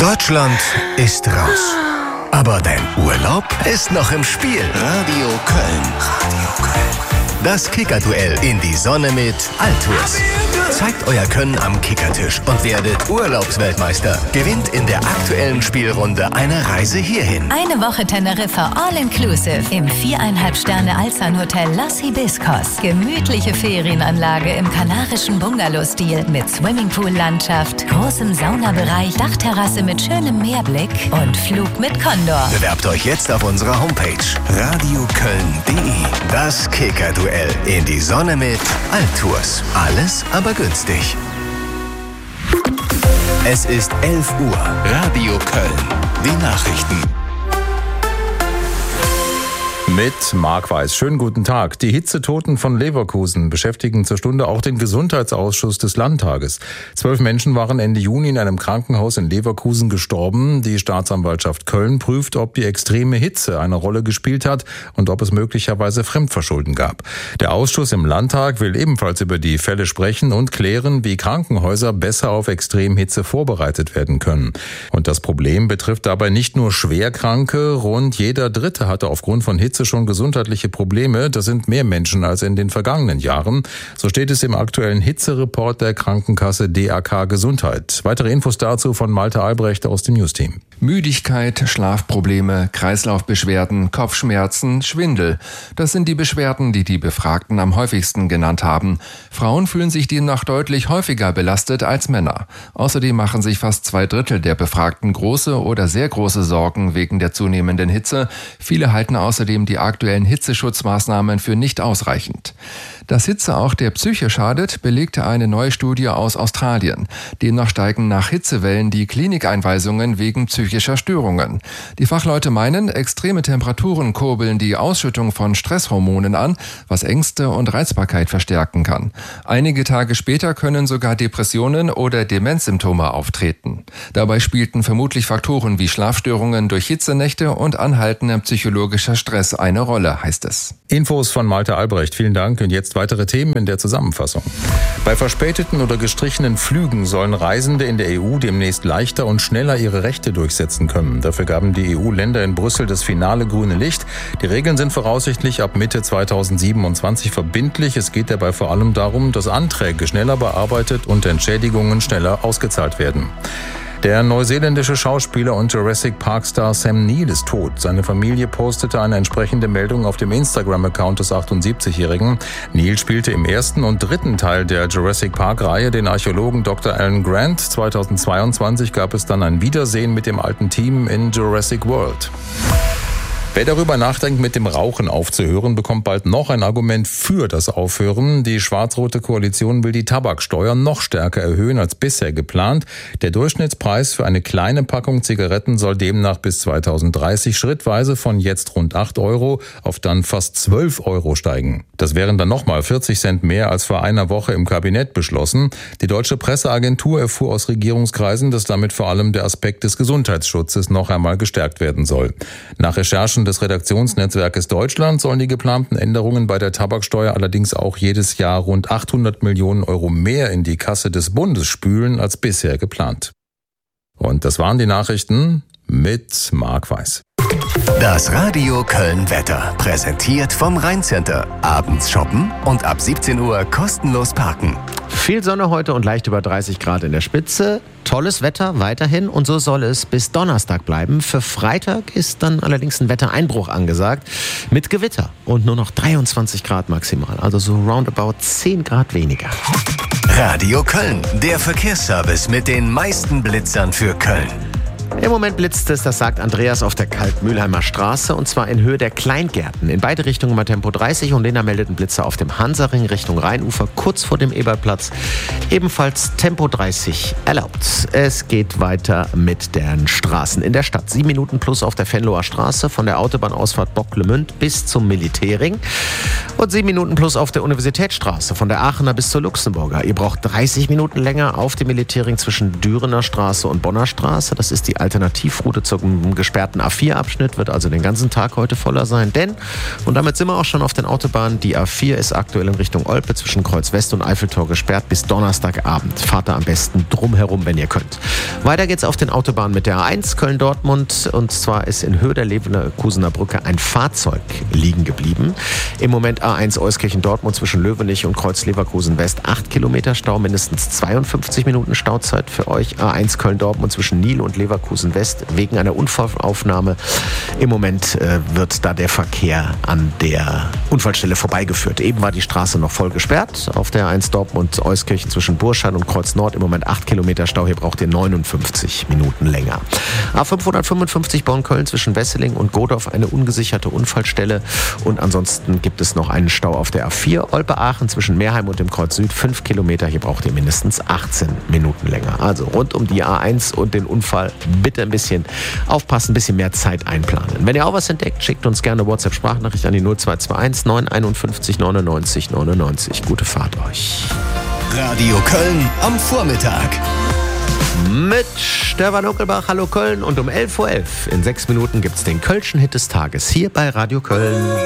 Deutschland ist raus. Aber dein Urlaub ist noch im Spiel. Radio Köln. Das Kicker-Duell in die Sonne mit Altours. Zeigt euer Können am Kickertisch und werdet Urlaubsweltmeister. Gewinnt in der aktuellen Spielrunde eine Reise hierhin. Eine Woche Teneriffa All-Inclusive im 4,5 Sterne Alzan-Hotel Los Hibiscos. Gemütliche Ferienanlage im kanarischen Bungalow-Stil mit Swimmingpool-Landschaft, großem Saunabereich, Dachterrasse mit schönem Meerblick und Flug mit Condor. Bewerbt euch jetzt auf unserer Homepage radioköln.de. Das Kicker-Duell in die Sonne mit Altours. Alles aber günstig. Es ist 11 Uhr. Radio Köln. Die Nachrichten. Mit Marc Weiß. Schönen guten Tag. Die Hitzetoten von Leverkusen beschäftigen zur Stunde auch den Gesundheitsausschuss des Landtages. 12 Menschen waren Ende Juni in einem Krankenhaus in Leverkusen gestorben. Die Staatsanwaltschaft Köln prüft, ob die extreme Hitze eine Rolle gespielt hat und ob es möglicherweise Fremdverschulden gab. Der Ausschuss im Landtag will ebenfalls über die Fälle sprechen und klären, wie Krankenhäuser besser auf Extremhitze vorbereitet werden können. Und das Problem betrifft dabei nicht nur Schwerkranke. Rund jeder Dritte hatte aufgrund von Hitze schon gesundheitliche Probleme. Das sind mehr Menschen als in den vergangenen Jahren. So steht es im aktuellen Hitzereport der Krankenkasse DAK Gesundheit. Weitere Infos dazu von Malte Albrecht aus dem Newsteam. Müdigkeit, Schlafprobleme, Kreislaufbeschwerden, Kopfschmerzen, Schwindel. Das sind die Beschwerden, die die Befragten am häufigsten genannt haben. Frauen fühlen sich demnach deutlich häufiger belastet als Männer. Außerdem machen sich fast 2/3 der Befragten große oder sehr große Sorgen wegen der zunehmenden Hitze. Viele halten außerdem die aktuellen Hitzeschutzmaßnahmen für nicht ausreichend. Dass Hitze auch der Psyche schadet, belegte eine neue Studie aus Australien. Demnach steigen nach Hitzewellen die Klinikeinweisungen wegen psychischer Störungen. Die Fachleute meinen, extreme Temperaturen kurbeln die Ausschüttung von Stresshormonen an, was Ängste und Reizbarkeit verstärken kann. Einige Tage später können sogar Depressionen oder Demenzsymptome auftreten. Dabei spielten vermutlich Faktoren wie Schlafstörungen durch Hitzenächte und anhaltender psychologischer Stress eine Rolle, heißt es. Infos von Malte Albrecht. Vielen Dank. Und jetzt weitere Themen in der Zusammenfassung. Bei verspäteten oder gestrichenen Flügen sollen Reisende in der EU demnächst leichter und schneller ihre Rechte durchsetzen können. Dafür gaben die EU-Länder in Brüssel das finale grüne Licht. Die Regeln sind voraussichtlich ab Mitte 2027 verbindlich. Es geht dabei vor allem darum, dass Anträge schneller bearbeitet und Entschädigungen schneller ausgezahlt werden. Der neuseeländische Schauspieler und Jurassic Park-Star Sam Neill ist tot. Seine Familie postete eine entsprechende Meldung auf dem Instagram-Account des 78-Jährigen. Neill spielte im ersten und dritten Teil der Jurassic Park-Reihe den Archäologen Dr. Alan Grant. 2022 gab es dann ein Wiedersehen mit dem alten Team in Jurassic World. Wer darüber nachdenkt, mit dem Rauchen aufzuhören, bekommt bald noch ein Argument für das Aufhören. Die schwarz-rote Koalition will die Tabaksteuer noch stärker erhöhen als bisher geplant. Der Durchschnittspreis für eine kleine Packung Zigaretten soll demnach bis 2030 schrittweise von jetzt rund 8 € auf dann fast 12 € steigen. Das wären dann nochmal 40 Cent mehr als vor einer Woche im Kabinett beschlossen. Die deutsche Presseagentur erfuhr aus Regierungskreisen, dass damit vor allem der Aspekt des Gesundheitsschutzes noch einmal gestärkt werden soll. Nach Recherchen des Redaktionsnetzwerkes Deutschland sollen die geplanten Änderungen bei der Tabaksteuer allerdings auch jedes Jahr rund 800 Millionen € mehr in die Kasse des Bundes spülen als bisher geplant. Und das waren die Nachrichten mit Marc Weiß. Das Radio Köln Wetter, präsentiert vom Rhein-Center. Abends shoppen und ab 17 Uhr kostenlos parken. Viel Sonne heute und leicht über 30 Grad in der Spitze. Tolles Wetter weiterhin und so soll es bis Donnerstag bleiben. Für Freitag ist dann allerdings ein Wettereinbruch angesagt mit Gewitter und nur noch 23 Grad maximal. Also so roundabout 10 Grad weniger. Radio Köln, der Verkehrsservice mit den meisten Blitzern für Köln. Im Moment blitzt es, das sagt Andreas, auf der Kalb-Mühlheimer Straße und zwar in Höhe der Kleingärten. In beide Richtungen mal Tempo 30 und Lena meldet einen Blitzer auf dem Hansaring Richtung Rheinufer, kurz vor dem Ebertplatz. Ebenfalls Tempo 30 erlaubt. Es geht weiter mit den Straßen in der Stadt. 7 Minuten plus auf der Venloer Straße von der Autobahnausfahrt Bocklemünd bis zum Militärring. Und 7 Minuten plus auf der Universitätsstraße von der Aachener bis zur Luxemburger. Ihr braucht 30 Minuten länger auf dem Militärring zwischen Dürener Straße und Bonner Straße. Das ist die Alternativroute zum gesperrten A4-Abschnitt, wird also den ganzen Tag heute voller sein. Denn, und damit sind wir auch schon auf den Autobahnen, die A4 ist aktuell in Richtung Olpe zwischen Kreuz West und Eiffeltor gesperrt bis Donnerstagabend. Fahrt da am besten drumherum, wenn ihr könnt. Weiter geht's auf den Autobahnen mit der A1 Köln-Dortmund. Und zwar ist in Höhe der Leverkusener Brücke ein Fahrzeug liegen geblieben. Im Moment A1 Euskirchen-Dortmund zwischen Löwenich und Kreuz Leverkusen West 8 Kilometer Stau, mindestens 52 Minuten Stauzeit für euch. A1 Köln-Dortmund zwischen Nil und Leverkusen West wegen einer Unfallaufnahme. Im Moment wird da der Verkehr an der Unfallstelle vorbeigeführt. Eben war die Straße noch voll gesperrt. Auf der A1 Dortmund-Euskirchen zwischen Burscheid und Kreuz Nord im Moment 8 Kilometer Stau. Hier braucht ihr 59 Minuten länger. A555 Bonn-Köln zwischen Wesseling und Godorf eine ungesicherte Unfallstelle. Und ansonsten gibt es noch einen Stau auf der A4 Olpe-Aachen zwischen Meerheim und dem Kreuz Süd. 5 Kilometer. Hier braucht ihr mindestens 18 Minuten länger. Also rund um die A1 und den Unfall bitte ein bisschen aufpassen, ein bisschen mehr Zeit einplanen. Wenn ihr auch was entdeckt, schickt uns gerne WhatsApp-Sprachnachricht an die 0221 951 99 99. Gute Fahrt euch. Radio Köln am Vormittag. Mit Stefan Uckelbach, hallo Köln. Und um 11:11 Uhr in 6 Minuten gibt es den Kölschen Hit des Tages hier bei Radio Köln.